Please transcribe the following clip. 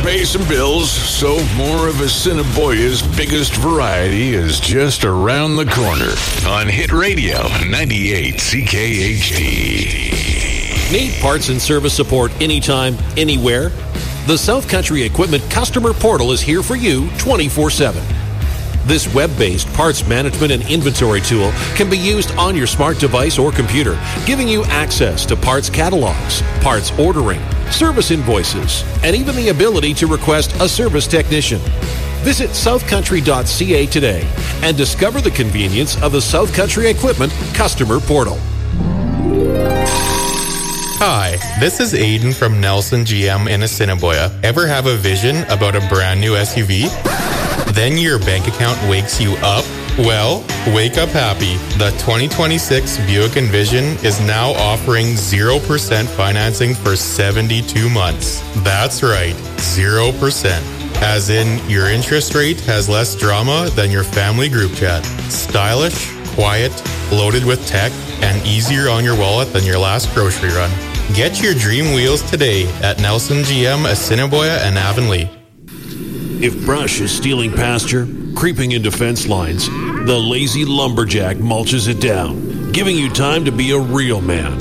pay some bills, so more of Assiniboia's biggest variety is just around the corner on Hit Radio 98 CKHD. Need parts and service support anytime, anywhere? The South Country Equipment Customer Portal is here for you 24/7. This web-based parts management and inventory tool can be used on your smart device or computer, giving you access to parts catalogs, parts ordering, service invoices, and even the ability to request a service technician. Visit southcountry.ca today and discover the convenience of the South Country Equipment Customer Portal. Hi, this is Aiden from Nelson GM in Assiniboia. Ever have a vision about a brand new SUV? Then your bank account wakes you up? Well, wake up happy. The 2026 Buick Envision is now offering 0% financing for 72 months. That's right, 0%. As in, your interest rate has less drama than your family group chat. Stylish, quiet, loaded with tech, and easier on your wallet than your last grocery run. Get your dream wheels today at Nelson GM, Assiniboia, and Avonlea. If brush is stealing pasture, creeping into fence lines, the lazy lumberjack mulches it down, giving you time to be a real man.